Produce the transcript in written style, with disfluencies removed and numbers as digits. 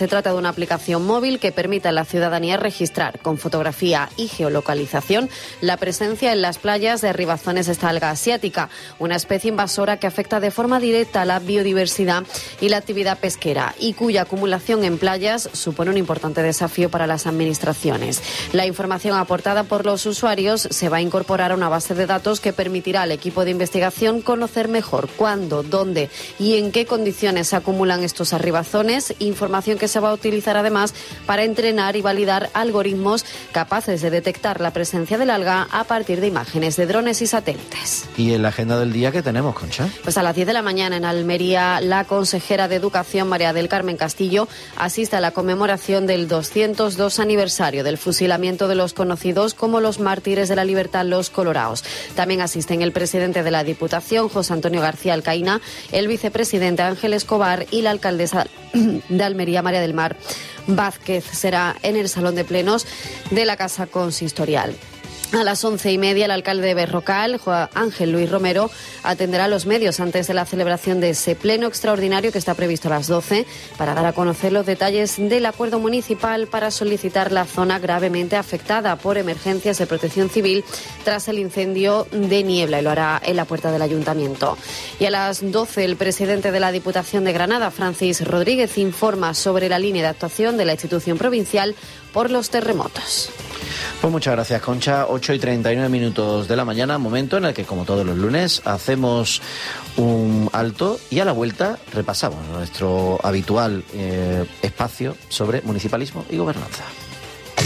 Se trata de una aplicación móvil que permite a la ciudadanía registrar con fotografía y geolocalización la presencia en las playas de Ribazones esta alga asiática, una especie invasora que afecta de forma directa a la biodiversidad y la actividad pesquera y cuya acumulación en playas supone un importante desafío para las administraciones. La información aportada por los usuarios se va a incorporar a una base de datos que permitirá al equipo de investigación conocer mejor cuándo, dónde y en qué condiciones se acumulan estos arribazones, información que se va a utilizar además para entrenar y validar algoritmos capaces de detectar la presencia del alga a partir de imágenes de drones y satélites. ¿Y en la agenda del día qué tenemos, Concha? Pues a las 10 de la mañana en Almería, la consejera de Educación, María del Carmen Castillo, asiste a la conmemoración del 202 aniversario del fusilamiento de los conocidos como los mártires de la libertad, los coloraos. También asisten el presidente de la Diputación, José Antonio García Alcaína, el vicepresidente Ángel Escobar y la alcaldesa de Almería, María del Mar Vázquez. Será en el Salón de Plenos de la Casa Consistorial. A las 11:30, el alcalde de Berrocal, Ángel Luis Romero, atenderá a los medios antes de la celebración de ese pleno extraordinario que está previsto a las 12 para dar a conocer los detalles del acuerdo municipal para solicitar la zona gravemente afectada por emergencias de protección civil tras el incendio de Niebla, y lo hará en la puerta del ayuntamiento. Y a las 12, el presidente de la Diputación de Granada, Francis Rodríguez, informa sobre la línea de actuación de la institución provincial por los terremotos. Pues muchas gracias, Concha. 8:39 de la mañana, momento en el que, como todos los lunes, hacemos un alto y a la vuelta repasamos nuestro habitual espacio sobre municipalismo y gobernanza.